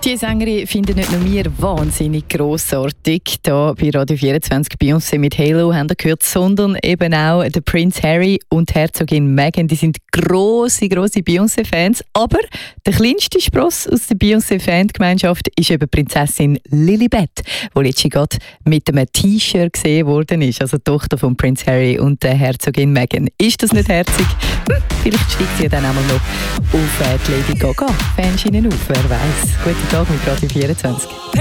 Die Sängerin finden nicht nur wir wahnsinnig grossartig. Hier bei Radio 24 Beyoncé mit Halo haben wir gehört, sondern eben auch der Prince Harry und die Herzogin Meghan. Die sind grosse Beyoncé-Fans. Aber der kleinste Spross aus der Beyoncé-Fangemeinschaft ist eben Prinzessin Lilibet, die letztens gerade mit einem T-Shirt gesehen worden ist. Also die Tochter von Prince Harry und der Herzogin Meghan. Ist das nicht herzig? Vielleicht steigt sie ja dann einmal noch auf die Lady Gaga Fanschienen auf, wer weiß. Guten Tag mit Radio 24.